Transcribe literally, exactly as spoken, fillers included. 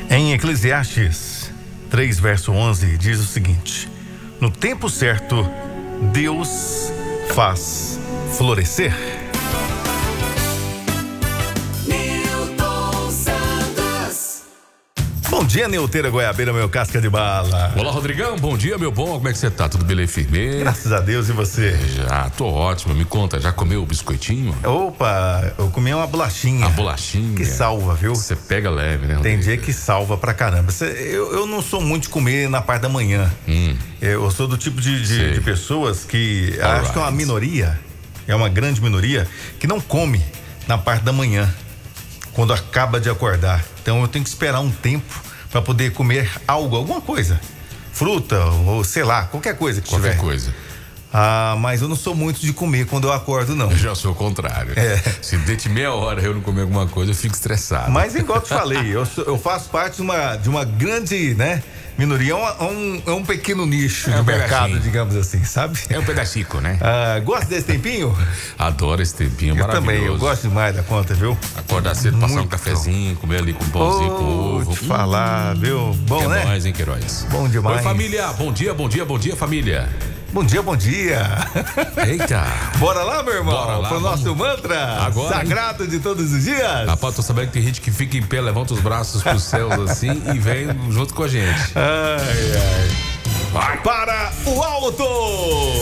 Em Eclesiastes três, verso onze, diz o seguinte: no tempo certo, Deus faz florescer. Bom dia, Neuteira Goiabeira, meu casca de bala. Olá, Rodrigão, bom dia, meu bom, como é que você tá? Tudo beleza, firme? Graças a Deus, e você? Já, tô ótimo, me conta, já comeu o biscoitinho? Opa, eu comi uma bolachinha. A bolachinha? Que salva, viu? Você pega leve, né, Rodrigo? Tem dia que salva pra caramba. Cê, eu, eu não sou muito de comer na parte da manhã. Hum. Eu sou do tipo de, de, de pessoas que, All acho right. que é uma minoria, é uma grande minoria, que não come na parte da manhã, quando acaba de acordar. Então eu tenho que esperar um tempo para poder comer algo, alguma coisa, fruta ou sei lá, qualquer coisa que Qualquer tiver. coisa. Ah, mas eu não sou muito de comer quando eu acordo, não. Eu já sou o contrário. É. Se dentro de meia hora eu não comer alguma coisa, eu fico estressado. Mas igual eu te falei, eu, sou, eu faço parte de uma, de uma grande, né, minoria, é, uma, é um, é um pequeno nicho É de um mercado, pedacinho. digamos assim, sabe? É um pedacico, né? Ah, gosta desse tempinho? Adoro esse tempinho, Eu maravilhoso. também, eu gosto demais da conta, viu? Acordar cedo, passar um Muito. cafezinho, comer ali com um pãozinho com Vou ovo. te falar, viu? Bom, que é né? nóis, hein, Queiroz? Bom demais. Oi, família, bom dia, bom dia, bom dia, família. Bom dia, bom dia. Eita. Bora lá, meu irmão? Bora lá, Pro vamos. nosso mantra Agora, sagrado de todos os dias. Rapaz, tô sabendo que tem gente que fica em pé, levanta os braços pros céus assim e vem junto com a gente. Ai, ai. Vai para o alto!